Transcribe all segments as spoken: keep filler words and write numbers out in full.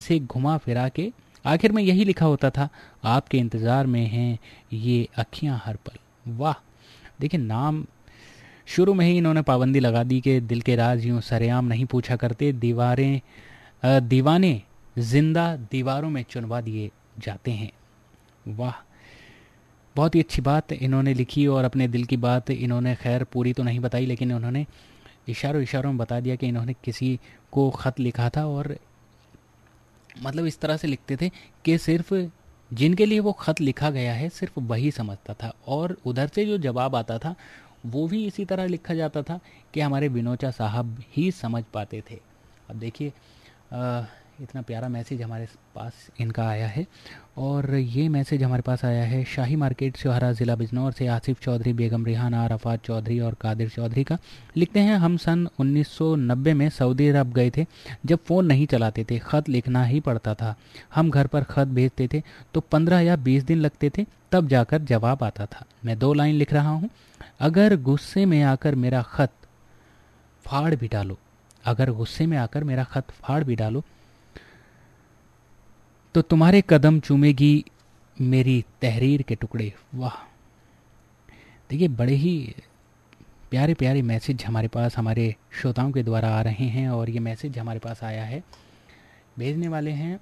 से घुमा फिरा के आखिर में यही लिखा होता था, आपके इंतज़ार में हैं ये अखियां हर पल। वाह, देखिए नाम शुरू में ही इन्होंने पाबंदी लगा दी कि दिल के राज यूं सरेआम नहीं पूछा करते, दीवारें अ, दीवाने जिंदा दीवारों में चुनवा दिए जाते हैं। वाह, बहुत ही अच्छी बात इन्होंने लिखी और अपने दिल की बात इन्होंने खैर पूरी तो नहीं बताई, लेकिन इन्होंने इशारों इशारों में बता दिया कि इन्होंने किसी को ख़त लिखा था और मतलब इस तरह से लिखते थे कि सिर्फ जिनके लिए वो ख़त लिखा गया है सिर्फ वही समझता था, और उधर से जो जवाब आता था वो भी इसी तरह लिखा जाता था कि हमारे विनोचा साहब ही समझ पाते थे। अब देखिए इतना प्यारा मैसेज हमारे पास इनका आया है, और ये मैसेज हमारे पास आया है शाही मार्केट सोहरा ज़िला बिजनौर से आसिफ चौधरी, बेगम रिहाना, अरफात चौधरी और कादिर चौधरी का। लिखते हैं, हम सन उन्नीस सौ नब्बे में सऊदी अरब गए थे, जब फ़ोन नहीं चलाते थे, ख़त लिखना ही पड़ता था। हम घर पर ख़त भेजते थे तो पंद्रह या बीस दिन लगते थे, तब जाकर जवाब आता था। मैं दो लाइन लिख रहा हूँ, अगर गुस्से में आकर मेरा ख़त फाड़ भी डालो, अगर गुस्से में आकर मेरा ख़त फाड़ भी डालो तो तुम्हारे कदम चूमेगी मेरी तहरीर के टुकड़े। वाह, देखिए बड़े ही प्यारे प्यारे मैसेज हमारे पास हमारे श्रोताओं के द्वारा आ रहे हैं, और ये मैसेज हमारे पास आया है, भेजने वाले हैं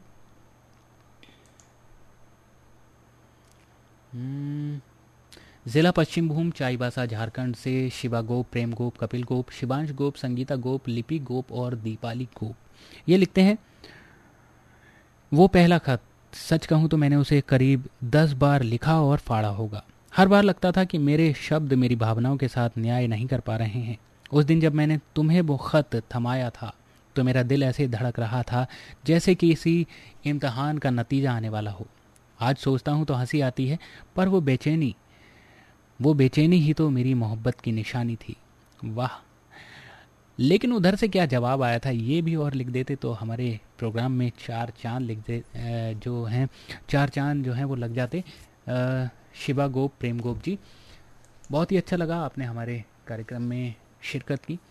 ज़िला पश्चिम भूम चाईबासा झारखंड से शिवा गोप, प्रेम गोप, कपिल गोप, शिवांश गोप, संगीता गोप, लिपि गोप और दीपाली गोप। ये लिखते हैं, वो पहला खत, सच कहूँ तो मैंने उसे करीब दस बार लिखा और फाड़ा होगा। हर बार लगता था कि मेरे शब्द मेरी भावनाओं के साथ न्याय नहीं कर पा रहे हैं। उस दिन जब मैंने तुम्हें वो खत थमाया था तो मेरा दिल ऐसे धड़क रहा था जैसे कि किसी इम्तहान का नतीजा आने वाला हो। आज सोचता हूँ तो हंसी आती है, पर वो बेचैनी वो बेचैनी ही तो मेरी मोहब्बत की निशानी थी। वाह, लेकिन उधर से क्या जवाब आया था ये भी और लिख देते तो हमारे प्रोग्राम में चार चांद लिख दे जो हैं चार चांद जो हैं वो लग जाते। शिवा गोप, प्रेम गोप जी, बहुत ही अच्छा लगा आपने हमारे कार्यक्रम में शिरकत की।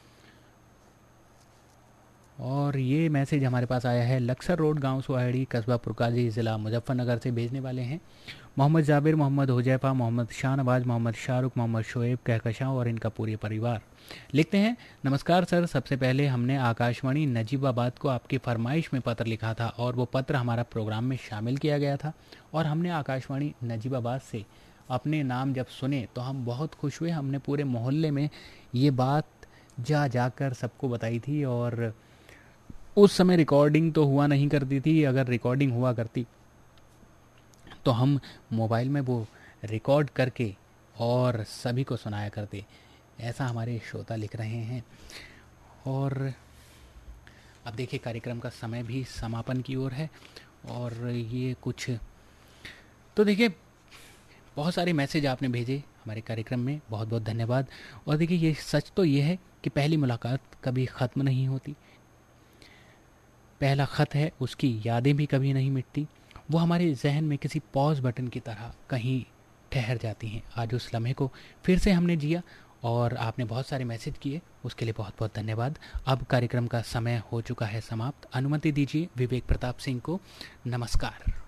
और ये मैसेज हमारे पास आया है लक्सर रोड, गांव सुहाड़ी, कस्बा पुरकाजी, ज़िला मुजफ्फरनगर से। भेजने वाले हैं मोहम्मद जाबिर, मोहम्मद हुजैफा, मोहम्मद शाहनवाज, मोहम्मद शाहरुख, मोहम्मद शोएब कहकशां और इनका पूरे परिवार। लिखते हैं, नमस्कार सर, सबसे पहले हमने आकाशवाणी नजीबाबाद को आपकी फरमाइश में पत्र लिखा था और वो पत्र हमारा प्रोग्राम में शामिल किया गया था, और हमने आकाशवाणी नजीबाबाद से अपने नाम जब सुने तो हम बहुत खुश हुए। हमने पूरे मोहल्ले में ये बात जा जाकर सबको बताई थी, और उस समय रिकॉर्डिंग तो हुआ नहीं करती थी, अगर रिकॉर्डिंग हुआ करती तो हम मोबाइल में वो रिकॉर्ड करके और सभी को सुनाया करते। ऐसा हमारे श्रोता लिख रहे हैं। और अब देखिए कार्यक्रम का समय भी समापन की ओर है, और ये कुछ तो देखिए बहुत सारे मैसेज आपने भेजे हमारे कार्यक्रम में, बहुत बहुत धन्यवाद। और देखिए ये सच तो ये है कि पहली मुलाकात कभी ख़त्म नहीं होती, पहला ख़त है उसकी यादें भी कभी नहीं मिटती, वो हमारे जहन में किसी पॉज बटन की तरह कहीं ठहर जाती हैं। आज उस लम्हे को फिर से हमने जिया, और आपने बहुत सारे मैसेज किए, उसके लिए बहुत बहुत धन्यवाद। अब कार्यक्रम का समय हो चुका है समाप्त, अनुमति दीजिए विवेक प्रताप सिंह को। नमस्कार।